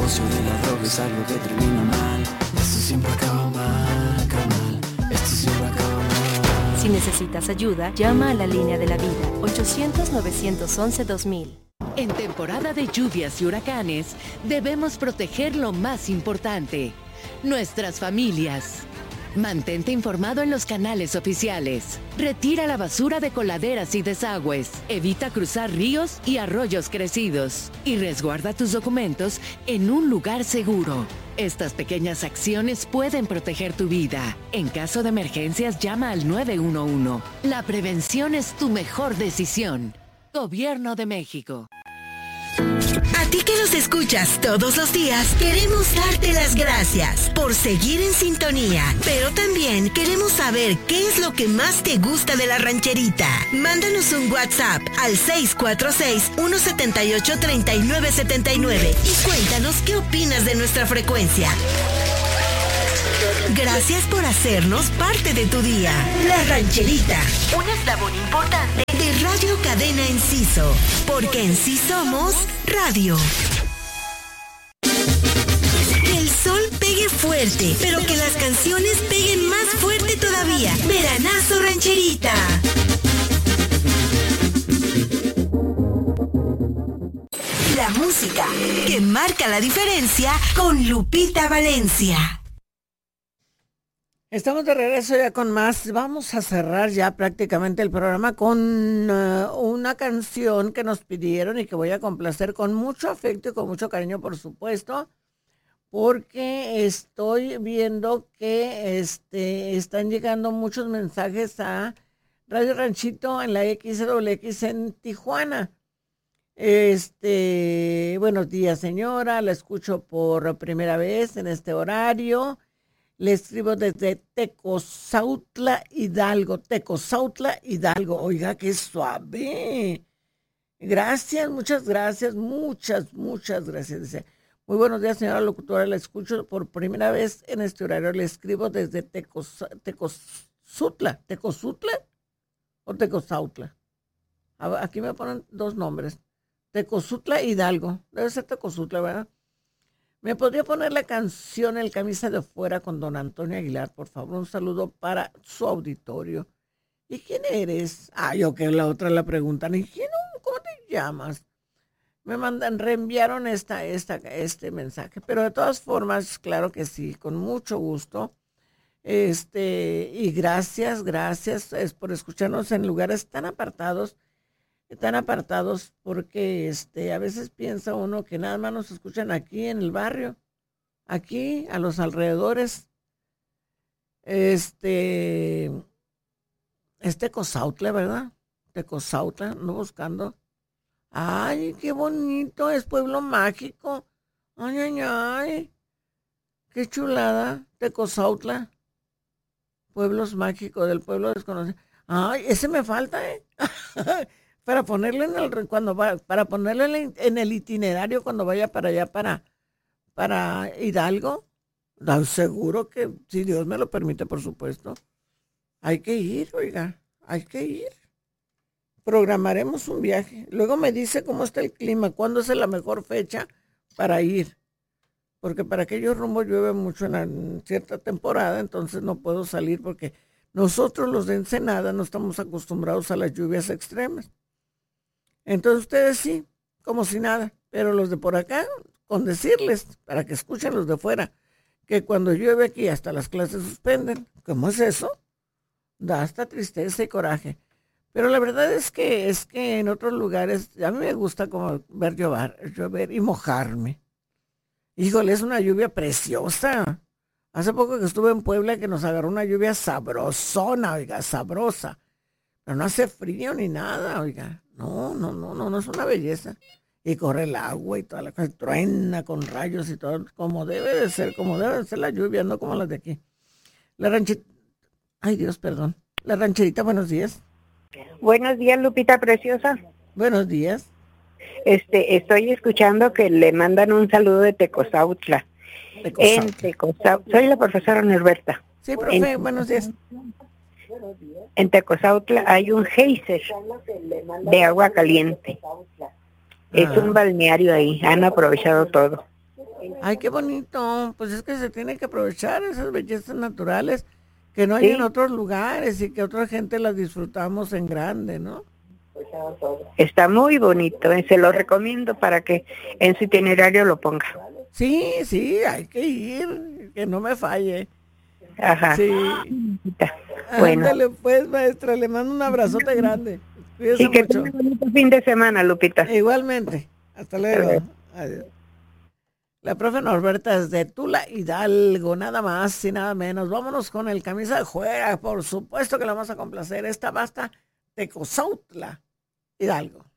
negocio de la droga es algo que termina mal. Esto siempre acaba mal, carnal. Esto siempre acaba mal. Si necesitas ayuda, llama a la línea de la vida, 800-911-2000. En temporada de lluvias y huracanes, debemos proteger lo más importante, nuestras familias. Mantente informado en los canales oficiales. Retira la basura de coladeras y desagües. Evita cruzar ríos y arroyos crecidos. Y resguarda tus documentos en un lugar seguro. Estas pequeñas acciones pueden proteger tu vida. En caso de emergencias, llama al 911. La prevención es tu mejor decisión. Gobierno de México. A ti que nos escuchas todos los días, queremos darte las gracias por seguir en sintonía, pero también queremos saber qué es lo que más te gusta de la rancherita. Mándanos un WhatsApp al 646-178-3979 y cuéntanos qué opinas de nuestra frecuencia. Gracias por hacernos parte de tu día. La Rancherita, un eslabón importante de Radio Cadena Enciso, porque en sí somos radio. Que el sol pegue fuerte, pero que las canciones peguen más fuerte todavía. Veranazo Rancherita. La música que marca la diferencia con Lupita Valencia. Estamos de regreso ya con más. Vamos a cerrar ya prácticamente el programa con una canción que nos pidieron y que voy a complacer con mucho afecto y con mucho cariño, por supuesto, porque estoy viendo que están llegando muchos mensajes a Radio Ranchito en la XWX en Tijuana. Buenos días, señora. La escucho por primera vez en este horario. Le escribo desde Tecozautla, Hidalgo. Tecozautla, Hidalgo. Oiga, qué suave. Gracias, muchas gracias. Muchas gracias. Dice, muy buenos días, señora locutora. La escucho por primera vez en este horario. Le escribo desde Tecozautla. ¿Tecozutla o Tecozautla? Aquí me ponen dos nombres. Tecozautla, Hidalgo. Debe ser Tecozautla, ¿verdad? ¿Me podría poner la canción El Camisa de Fuera con don Antonio Aguilar, por favor? Un saludo para su auditorio. ¿Y quién eres? Yo que la otra la preguntan. ¿Y quién? ¿Cómo te llamas? Me reenviaron este mensaje. Pero de todas formas, claro que sí, con mucho gusto. Y gracias por escucharnos en lugares tan apartados porque a veces piensa uno que nada más nos escuchan aquí en el barrio, aquí a los alrededores. Tecozautla, ¿verdad? Tecozautla, ando buscando. Ay, qué bonito, es pueblo mágico. Ay, qué chulada, Tecozautla. Pueblos mágicos, del pueblo desconocido. Ay, ese me falta, para ponerlo en el itinerario cuando vaya para allá, para Hidalgo. Seguro que, si Dios me lo permite, por supuesto. Hay que ir, oiga, hay que ir. Programaremos un viaje. Luego me dice cómo está el clima, cuándo es la mejor fecha para ir. Porque para aquellos rumbos llueve mucho en cierta temporada, entonces no puedo salir porque nosotros los de Ensenada no estamos acostumbrados a las lluvias extremas. Entonces ustedes sí, como si nada, pero los de por acá, con decirles, para que escuchen los de fuera, que cuando llueve aquí hasta las clases suspenden. ¿Cómo es eso? Da hasta tristeza y coraje. Pero la verdad es que en otros lugares, a mí me gusta como ver llover y mojarme. Híjole, es una lluvia preciosa. Hace poco que estuve en Puebla que nos agarró una lluvia sabrosona, oiga, sabrosa. Pero no hace frío ni nada, oiga. No, es una belleza. Y corre el agua y toda la cosa, truena con rayos y todo, como debe de ser la lluvia, no como las de aquí. La rancherita, ay Dios, perdón. La rancherita, buenos días. Buenos días, Lupita Preciosa. Buenos días. Estoy escuchando que le mandan un saludo de Tecozautla. En Tecozautla. Soy la profesora Norberta. Sí, profe, buenos días. En Tecozautla hay un geyser de agua caliente. Es un balneario ahí, han aprovechado todo. Ay, qué bonito. Pues es que se tiene que aprovechar esas bellezas naturales que no hay Sí. en otros lugares y que otra gente las disfrutamos en grande, ¿no? Está muy bonito, se lo recomiendo para que en su itinerario lo ponga. Sí, sí, hay que ir, que no me falle. Ajá. Sí. Bueno. Ándale pues, maestra, le mando un abrazote grande. Cuídese Sí, que mucho. tenga un bonito fin de semana, Lupita. Igualmente. Hasta luego. Adiós. La profe Norberta es de Tula Hidalgo, nada más y nada menos. Vámonos con el camisa de juega, por supuesto que la vamos a complacer. Esta basta Tecozautla Hidalgo.